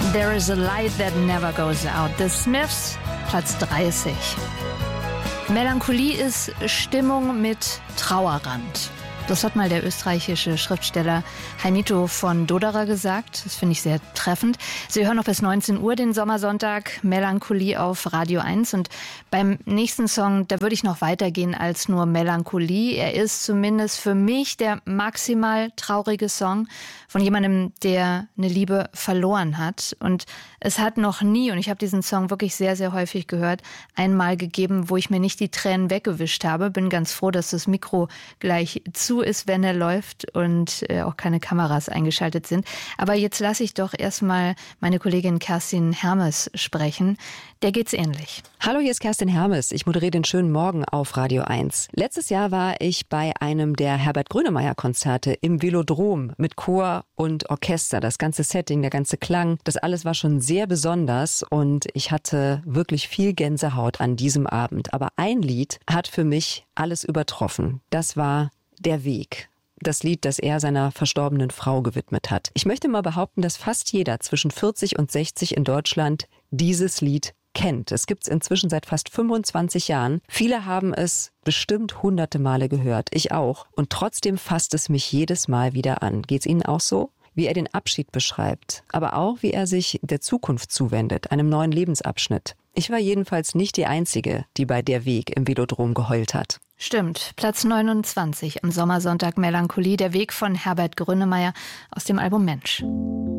There is a light that never goes out. The Smiths, Platz 30. Melancholie ist Stimmung mit Trauerrand. Das hat mal der österreichische Schriftsteller Heimito von Doderer gesagt. Das finde ich sehr treffend. Sie hören noch bis 19 Uhr den Sommersonntag Melancholie auf Radio 1. Und beim nächsten Song, da würde ich noch weitergehen als nur Melancholie. Er ist zumindest für mich der maximal traurige Song von jemandem, der eine Liebe verloren hat. Und es hat noch nie, und ich habe diesen Song wirklich sehr, sehr häufig gehört, einmal gegeben, wo ich mir nicht die Tränen weggewischt habe. Bin ganz froh, dass das Mikro gleich zu ist, wenn er läuft und auch keine Kameras eingeschaltet sind. Aber jetzt lasse ich doch erstmal meine Kollegin Kerstin Hermes sprechen. Der geht's ähnlich. Hallo, hier ist Kerstin Hermes. Ich moderiere den schönen Morgen auf Radio 1. Letztes Jahr war ich bei einem der Herbert Grönemeyer-Konzerte im Velodrom mit Chor und Orchester. Das ganze Setting, der ganze Klang, das alles war schon sehr besonders und ich hatte wirklich viel Gänsehaut an diesem Abend. Aber ein Lied hat für mich alles übertroffen. Das war Der Weg. Das Lied, das er seiner verstorbenen Frau gewidmet hat. Ich möchte mal behaupten, dass fast jeder zwischen 40 und 60 in Deutschland dieses Lied kennt. Es gibt es inzwischen seit fast 25 Jahren. Viele haben es bestimmt hunderte Male gehört. Ich auch. Und trotzdem fasst es mich jedes Mal wieder an. Geht's Ihnen auch so? Wie er den Abschied beschreibt, aber auch wie er sich der Zukunft zuwendet, einem neuen Lebensabschnitt. Ich war jedenfalls nicht die Einzige, die bei Der Weg im Velodrom geheult hat. Stimmt, Platz 29 am Sommersonntag Melancholie, Der Weg von Herbert Grönemeyer aus dem Album Mensch.